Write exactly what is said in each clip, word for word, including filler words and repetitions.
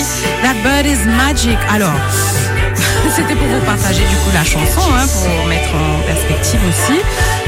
That Bird is Magic. Alors, c'était pour vous partager du coup la chanson, hein, pour mettre en perspective aussi.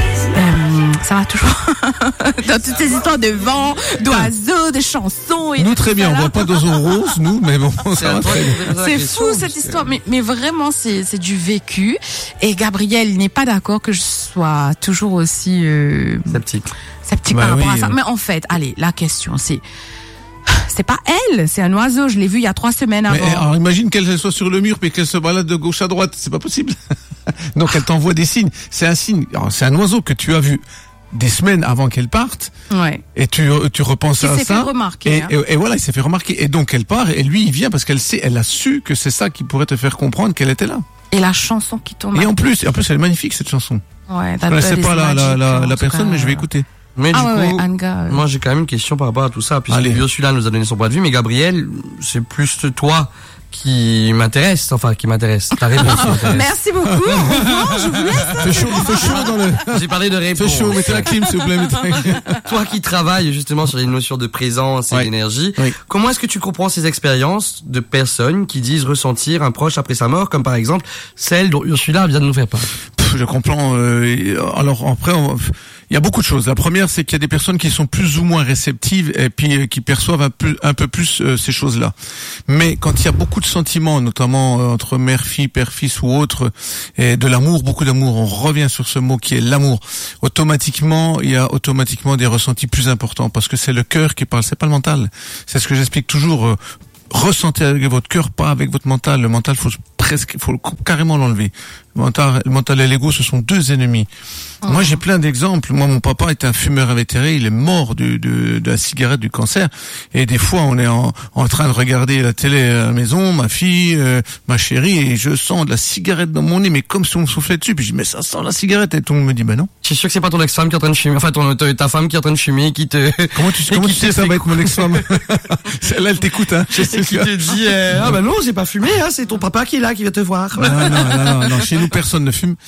Euh, ça va toujours dans toutes ces histoires de vent, d'oiseaux, de chansons. Et nous très bien, on voit pas d'oiseaux roses, nous, mais bon, ça va très bien. C'est fou cette histoire, mais, mais vraiment c'est, c'est du vécu. Et Gabriel n'est pas d'accord que je sois toujours aussi euh, sceptique, sceptique bah par rapport oui, à ça. euh... Mais en fait, allez, la question c'est. C'est pas elle, c'est un oiseau. Je l'ai vu il y a trois semaines avant. Mais, alors imagine qu'elle soit sur le mur puis qu'elle se balade de gauche à droite, c'est pas possible. Donc elle t'envoie des signes. C'est un signe. Alors, c'est un oiseau que tu as vu des semaines avant qu'elle parte. Ouais. Et tu tu repenses il à s'est ça. Fait remarquer, et, hein. et, et voilà, il s'est fait remarquer. Et donc elle part et lui il vient parce qu'elle sait, elle a su que c'est ça qui pourrait te faire comprendre qu'elle était là. Et la chanson qui tourne. Et en plus, en plus elle est magnifique cette chanson. Ouais. Je ne sais pas la la la, la personne, cas... mais je vais écouter. Mais ah du ouais, coup, ouais, Anga, euh... moi j'ai quand même une question par rapport à tout ça, puisque Allez. Ursula nous a donné son point de vue, mais Gabriel, c'est plus toi qui m'intéresse, enfin qui m'intéresse. Ta réponse m'intéresse. Merci beaucoup. Au revoir, je vous laisse. Fait chaud, fait chaud dans le. J'ai parlé de réponse. Fait chaud, mettez la clim s'il vous plaît. Mettez la clim. Toi qui travailles justement sur les notions de présence et ouais. d'énergie, oui. comment est-ce que tu comprends ces expériences de personnes qui disent ressentir un proche après sa mort, comme par exemple celle dont Ursula vient de nous faire part? Pff, je comprends. Euh, alors après, on, il y a beaucoup de choses. La première, c'est qu'il y a des personnes qui sont plus ou moins réceptives et puis euh, qui perçoivent un peu, un peu plus euh, ces choses-là. Mais quand il y a beaucoup de sentiments, notamment euh, entre mère-fille, père-fils ou autre, et de l'amour, beaucoup d'amour, on revient sur ce mot qui est l'amour. Automatiquement, il y a automatiquement des ressentis plus importants parce que c'est le cœur qui parle, c'est pas le mental. C'est ce que j'explique toujours. Euh, ressentez avec votre cœur, pas avec votre mental. Le mental, faut presque, faut carrément l'enlever. Le mental, le mental et l'ego, ce sont deux ennemis. Oh. Moi, j'ai plein d'exemples. Moi, mon papa est un fumeur invétéré. Il est mort de, de, de la cigarette, du cancer. Et des fois, on est en, en train de regarder la télé à la maison, ma fille, euh, ma chérie, et je sens de la cigarette dans mon nez, mais comme si on me soufflait dessus. Puis je dis, mais ça sent la cigarette. Et tout le monde me dit, bah non. Je suis sûr que c'est pas ton ex-femme qui est en train de fumer. Enfin, ton, ta femme qui est en train de fumer, qui te. Comment tu, comment tu sais ça va être mon ex-femme? Celle-là, elle t'écoute, hein. Je sais qui te dit, euh, ah bah non, j'ai pas fumé, hein. C'est ton papa qui est là, qui va te voir. Non, non, non, non, non. Chez nous, personne ne fume.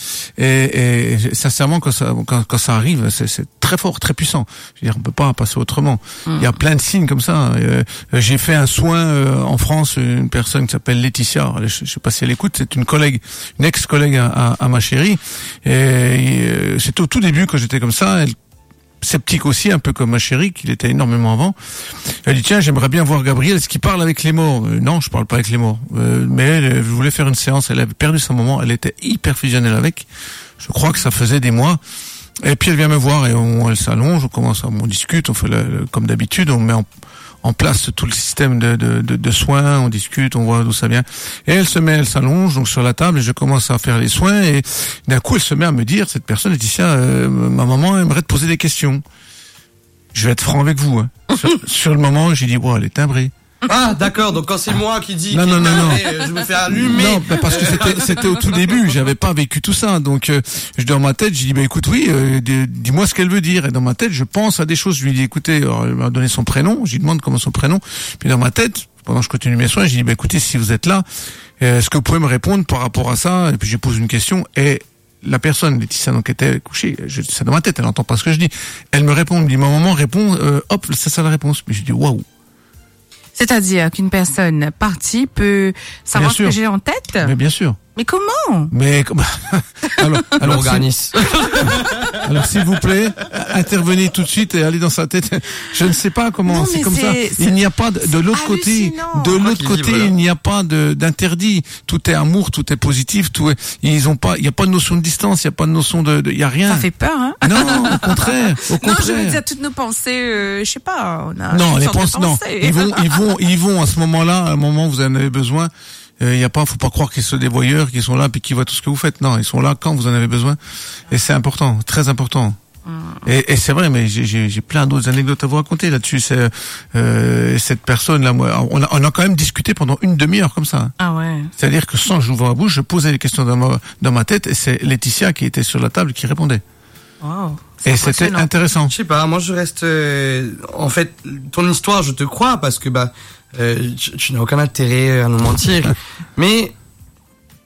Et, et sincèrement, quand ça, quand, quand ça arrive, c'est, c'est très fort, très puissant. Je veux dire, on peut pas passer autrement. Mmh. Il y a plein de signes comme ça. Euh, j'ai fait un soin euh, en France, une personne qui s'appelle Laetitia. Je, je sais pas si elle écoute. C'est une collègue, une ex-collègue à, à, à ma chérie. Et, et euh, c'était au tout début quand j'étais comme ça. Elle, sceptique aussi, un peu comme ma chérie, qu'il était énormément avant. Elle dit, tiens, j'aimerais bien voir Gabriel, est-ce qu'il parle avec les morts? euh, Non, je parle pas avec les morts. Euh, mais elle, elle voulait faire une séance, elle avait perdu sa maman, elle était hyper fusionnelle avec. Je crois que ça faisait des mois. Et puis elle vient me voir et on, elle s'allonge, on commence à, on discute, on fait le, le, comme d'habitude, on met en, en place tout le système de, de, de, de soins, on discute, on voit d'où ça vient. Et elle se met, elle s'allonge donc sur la table et je commence à faire les soins et d'un coup elle se met à me dire, cette personne, elle dit ça, euh, ma maman aimerait te poser des questions. Je vais être franc avec vous. Hein. Sur, sur le moment, j'ai dit, wow, elle est timbrée. Ah, d'accord. Donc quand c'est moi qui dis, non, qui non, non, non. je me fais allumer. Non, bah parce que c'était, c'était au tout début. J'avais pas vécu tout ça. Donc, euh, je dans ma tête, j'ai dit, bah écoute, oui, euh, dis-moi ce qu'elle veut dire. Et dans ma tête, je pense à des choses. Je lui dis, écoutez, alors, elle m'a donné son prénom. Je lui demande comment son prénom. Puis dans ma tête, pendant que je continue mes soins, j'ai dit, bah écoutez, si vous êtes là, est-ce que vous pouvez me répondre par rapport à ça? Et puis je pose une question et la personne, Laetitia, donc était couchée, je, c'est dans ma tête, elle n'entend pas ce que je dis. Elle me répond, elle me dit, ma maman répond, euh, hop, ça c'est la réponse. Puis je dis, waouh. C'est-à-dire qu'une personne partie peut savoir ce que j'ai en tête? Mais bien sûr. Mais comment? Mais alors, alors, organise. Alors s'il vous plaît, intervenez tout de suite et allez dans sa tête. Je ne sais pas comment. Non, c'est comme c'est, ça. C'est il n'y a pas de, de l'autre côté, de l'autre côté, dit, voilà. Il n'y a pas de, d'interdit. Tout est amour, tout est positif. Tout est. Ils ont pas. Il n'y a pas de notion de distance. Il n'y a pas de notion de. Il y a rien. Ça fait peur, hein? Non, au contraire. Au contraire. Non, je veux dire toutes nos pensées. Euh, je sais pas. On a non, les pensées. Non, pensées. ils vont, ils vont, ils vont à ce moment-là, à un moment où vous en avez besoin. Il euh, y a pas, faut pas croire qu'ils sont des voyeurs, qu'ils sont là puis qu'ils voient tout ce que vous faites. Non, ils sont là quand vous en avez besoin. Et c'est important, très important. Mmh. Et, et c'est vrai, mais j'ai, j'ai, j'ai plein d'autres anecdotes à vous raconter là-dessus. C'est euh, cette personne-là, moi, on a, on a quand même discuté pendant une demi-heure comme ça. Ah ouais. C'est-à-dire que sans que j'ouvre la bouche, je posais les questions dans ma, dans ma tête et c'est Laetitia qui était sur la table qui répondait. Wow. Et c'était intéressant. Je sais pas, moi je reste. Euh, en fait, ton histoire, je te crois parce que bah. Euh, tu, tu n'as aucun intérêt à nous mentir, mais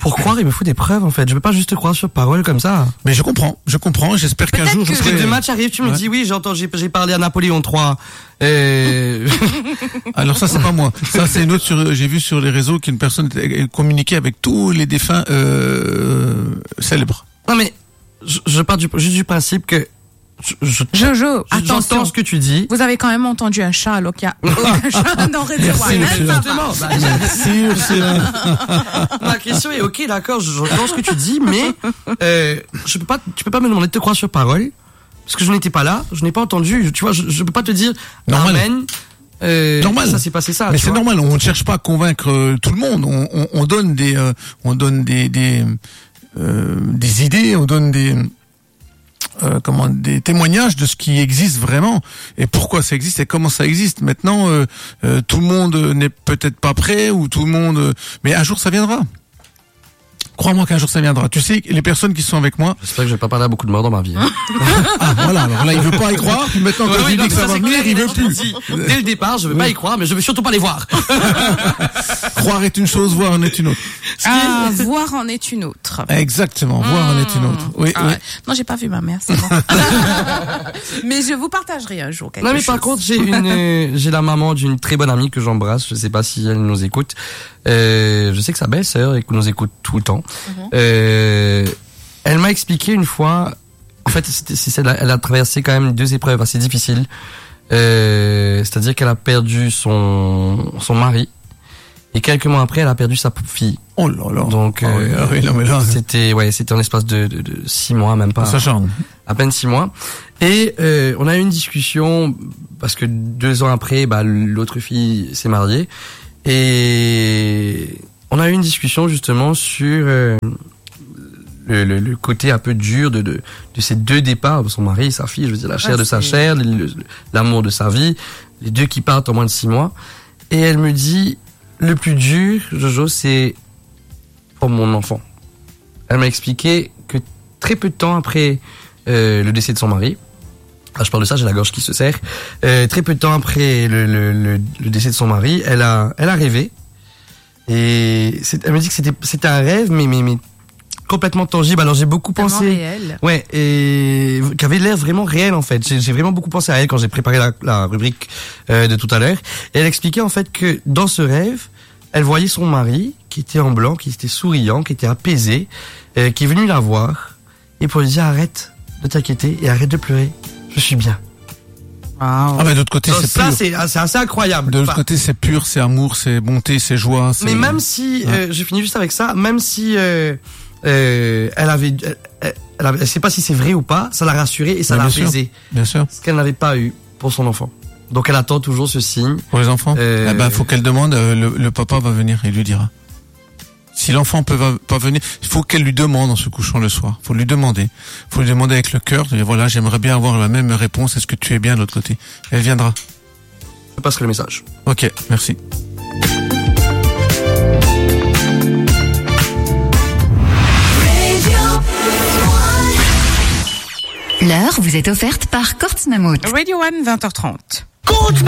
pour croire, il me faut des preuves, en fait. Je peux pas juste croire sur parole comme ça. Mais je comprends, je comprends. J'espère qu'un Peut-être jour je que serai. Les deux matchs arrivent, tu me Ouais. dis oui, j'entends, j'ai, j'ai parlé à Napoléon trois. Et... Alors ça c'est pas moi. Ça c'est une autre sur. J'ai vu sur les réseaux qu'une personne était- communiquait avec tous les défunts euh, célèbres. non mais, je, je pars du, juste du principe que je, je, Jojo, j'entends attention. ce que tu dis. Vous avez quand même entendu un chat, alors qu'il y a aucun chat dans Radio Merci, One. monsieur. Ça va. Justement, bah, Merci Ursula. ma question est ok, d'accord, j'entends ce que tu dis, mais euh, je peux pas, tu peux pas me demander de te croire sur parole parce que je n'étais pas là, je n'ai pas entendu. Tu vois, je, je peux pas te dire Normal. amen. Euh, Normal. Ça s'est passé ça. Mais tu c'est vois. normal. On ne cherche pas à convaincre euh, tout le monde. On, on, on donne des, euh, on donne des, des, euh, des idées. On donne des, euh, comment, des témoignages de ce qui existe vraiment et pourquoi ça existe et comment ça existe. Maintenant, euh, euh, tout le monde n'est peut-être pas prêt ou tout le monde, euh, mais un jour ça viendra. Crois-moi qu'un jour ça viendra. Tu sais, les personnes qui sont avec moi, J'espère que je vais pas parler à beaucoup de morts dans ma vie. Hein. ah voilà, alors là il veut pas y croire, puis maintenant quand Oui, je lui non, dis que ça ça, va c'est venir, clair, il veut je l'ai plus. dit. Dès le départ, je veux pas y croire, mais je veux surtout pas les voir. Croire est une chose, voir en est une autre. Ah, voir en est une autre. Exactement, voir en est une autre. Oui, Ah oui. ouais. Non, j'ai pas vu ma mère, c'est bon. Mais je vous partagerai un jour quelque Non mais chose. par contre j'ai une euh, j'ai la maman d'une très bonne amie que j'embrasse, je sais pas si elle nous écoute. Euh, je sais que sa belle-sœur nous écoute tout le temps. Mhm. Euh, elle m'a expliqué une fois, en fait c'était, c'est celle- elle a traversé quand même deux épreuves assez difficiles. Euh, c'est-à-dire qu'elle a perdu son son mari et quelques mois après elle a perdu sa fille. Oh là là. Donc Ah oui, euh, ah oui, non, mais là, c'était ouais c'était en espace de, de, de six mois même pas. ça charme. À peine six mois. Et euh, on a eu une discussion parce que deux ans après, bah, l'autre fille s'est mariée. Et on a eu une discussion justement sur euh, le, le, le côté un peu dur de, de, de ces deux départs, son mari et sa fille, je veux dire la chair Ah, de sa c'est- chair, le- le- l'amour de sa vie, les deux qui partent en moins de six mois. Et elle me dit, le plus dur, Jojo, c'est pour mon enfant. Elle m'a expliqué que très peu de temps après euh, le décès de son mari, ah, je parle de ça, j'ai la gorge qui se serre, euh, très peu de temps après le, le, le, le décès de son mari, elle a, elle a rêvé. Et c'est, elle me dit que c'était, c'était un rêve, mais, mais, mais complètement tangible. Alors j'ai beaucoup Tellement pensé... réel. Ouais, et qui avait l'air vraiment réel en fait. J'ai, j'ai vraiment beaucoup pensé à elle quand j'ai préparé la, la rubrique euh, de tout à l'heure. Et elle expliquait en fait que dans ce rêve, elle voyait son mari qui était en blanc, qui était souriant, qui était apaisé, euh, qui est venu la voir et pour lui dire arrête de t'inquiéter et arrête de pleurer. Je suis bien. Ah mais de l'autre côté Donc c'est ça pur. c'est, c'est assez incroyable. De l'autre Enfin, côté c'est pur, c'est amour, c'est bonté, c'est joie. C'est... mais même si, euh, je finis juste avec ça, même si euh, euh, elle avait, elle, elle, elle avait, elle sait pas si c'est vrai ou pas, ça l'a rassurée et ça Ouais, l'a bien sûr. apaisée. Bien sûr. Ce qu'elle n'avait pas eu pour son enfant. Donc elle attend toujours ce signe. Pour les enfants, Euh, eh ben faut qu'elle demande. euh, le, le papa va venir, il lui dira. Si l'enfant peut va- pas venir, il faut qu'elle lui demande en se couchant le soir. Faut lui demander. Faut lui demander avec le cœur. De dire voilà, j'aimerais bien avoir la même réponse. Est-ce que tu es bien de l'autre côté? Elle viendra. Je passerai le message. Ok, merci. L'heure vous est offerte par Kortsmammut. Radio One, vingt heures trente.